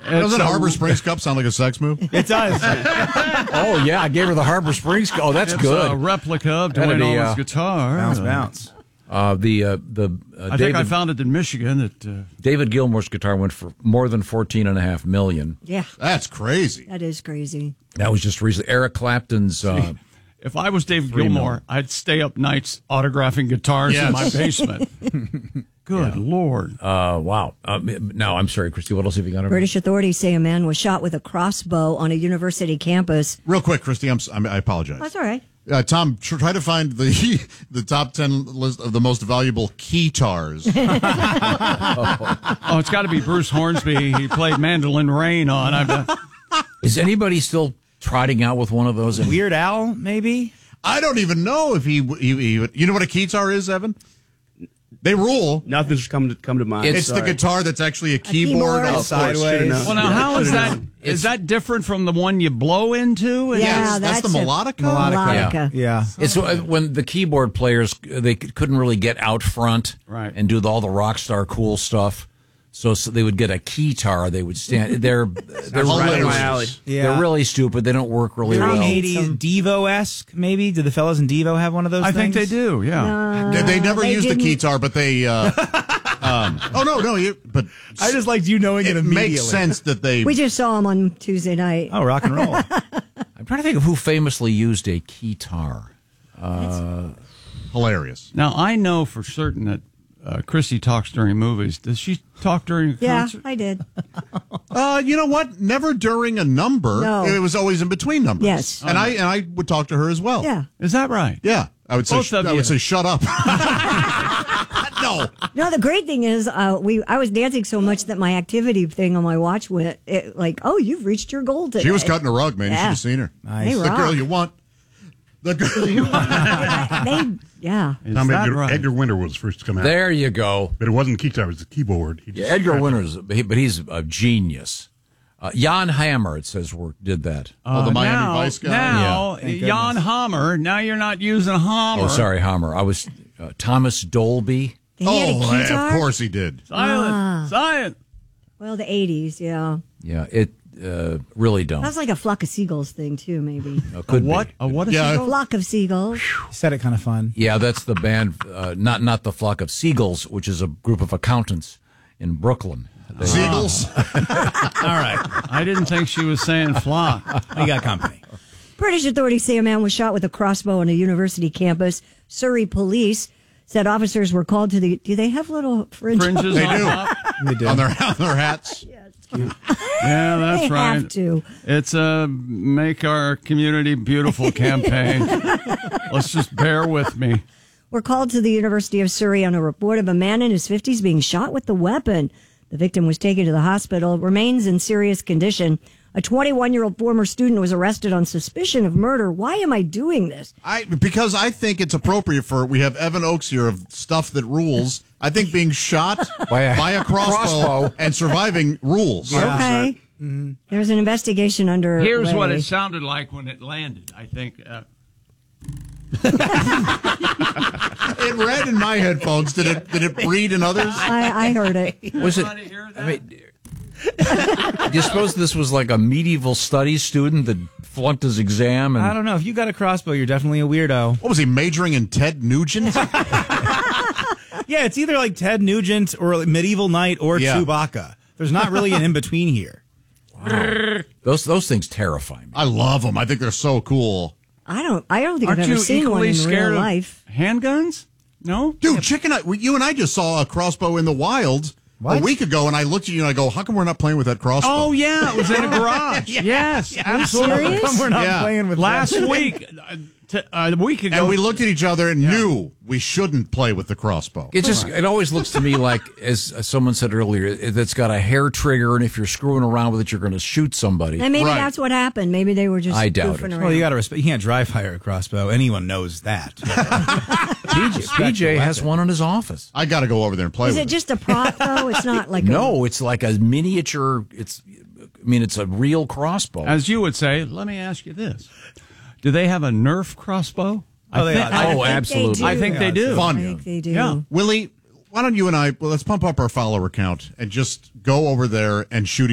Doesn't Harbor Springs Cup sound like a sex move? It does. Oh, yeah, I gave her the Harbor Springs. Oh, that's good. A replica of Dwayne Allen's guitar. Bounce. I think I found it in Michigan. David Gilmour's guitar went for more than $14.5 million. Yeah. That's crazy. That is crazy. That was just recently. Eric Clapton's... if I was David Gilmour, I'd stay up nights autographing guitars in my basement. Good Lord. Wow. Now, I'm sorry, Christy, what else have you got? British authorities say a man was shot with a crossbow on a university campus. Real quick, Christy, I apologize. That's all right. Tom, try to find the top 10 list of the most valuable keytars. Oh, it's got to be Bruce Hornsby. He played Mandolin Rain on. Is anybody still trotting out with one of those? Weird Al, maybe? I don't even know if he you know what a keytar is, Evan? They rule. Nothing's come to mind. It's the guitar that's actually a keyboard. Sideways. Well, now, how is that? Is that different from the one you blow into? Yeah, that's the melodica. Melodica. Yeah. It's when the keyboard players, they couldn't really get out front and do all the rock star cool stuff. So they would get a keytar. They would stand. They're right in my alley. Yeah. They're really stupid. They don't work really well. 80s Devo-esque, maybe? Do the fellas in Devo have one of those I things? think they do, yeah. They never used the keytar, but they... but I just liked you knowing it immediately. Makes sense that they... We just saw him on Tuesday night. Oh, rock and roll. I'm trying to think of who famously used a keytar. Hilarious. Now, I know for certain that Chrissy talks during movies. Does she talk during a concert? Yeah, I did. You know what? Never during a number. No. It was always in between numbers. Yes. And I would talk to her as well. Yeah. Is that right? Yeah. I would say Both of you. shut up. No. No, the great thing is I was dancing so much that my activity thing on my watch went oh, you've reached your goal today. She was cutting a rug, man. You should have seen her. Nice. The girl you want. The girl you want. Yeah. Tom, that right? Edgar Winter was first to come out. There you go. But it wasn't keytar, it was the keyboard. Edgar Winter's, but he's a genius. Jan Hammer, it says, did that. The Miami Vice guy? Now, Yeah. Jan Hammer, now you're not using Hammer. Oh, sorry, Hammer. I was Thomas Dolby. He had a keytar? Of course he did. Silent. Well, the 80s, yeah. Yeah, it really don't. That's like a flock of seagulls thing, too, maybe. Could What? be. A what is Yeah. it? A flock of seagulls. Said it kind of fun. Yeah, that's the band, not the Flock of Seagulls, which is a group of accountants in Brooklyn. Seagulls? All right. I didn't think she was saying flock. We got company. British authorities say a man was shot with a crossbow on a university campus. Surrey police said officers were called to the... Do they have little Fringes They on do. top? We do. on their hats. Yeah, that's They right. have to. It's a Make Our Community Beautiful campaign. Let's just bear with me. Were called to the University of Surrey on a report of a man in his 50s being shot with the weapon. The victim was taken to the hospital, remains in serious condition. A 21-year-old former student was arrested on suspicion of murder. Why am I doing this? Because I think it's appropriate we have Evan Oakes here of Stuff That Rules. I think being shot by a crossbow and surviving rules. Okay. There's an investigation under. Here's what it sounded like when it landed, I think. It read in my headphones. Did it read in others? I heard it. Was it? I mean, do you suppose this was like a medieval studies student that flunked his exam? I don't know. If you got a crossbow, you're definitely a weirdo. What was he majoring in? Ted Nugent? Yeah, it's either like Ted Nugent or like Medieval Knight or Chewbacca. There's not really an in-between here. Wow. Those things terrify me. I love them. I think they're so cool. I don't think Aren't I've ever you seen one equally in scared real of life. handguns? No? Dude, you and I just saw a crossbow in the wild a week ago, and I looked at you and I go, how come we're not playing with that crossbow? Oh, yeah. It was in a garage. Yes, absolutely. serious? We're not playing with Last week, a week ago. And we looked at each other and knew we shouldn't play with the crossbow. It always looks to me like, as someone said earlier, it's got a hair trigger, and if you're screwing around with it, you're going to shoot somebody. And maybe that's what happened. Maybe they were just I doubt goofing it. around. Well, you got to respect. You can't dry fire a crossbow. Anyone knows that. PJ has one in his office. I got to go over there and play Is with it just a prop, though? It's not like No, it's like a miniature. It's a real crossbow. As you would say, let me ask you this. Do they have a Nerf crossbow? Absolutely. I think they do. Fun. I think they do. Yeah. Willie, why don't you and I, let's pump up our follower count and just go over there and shoot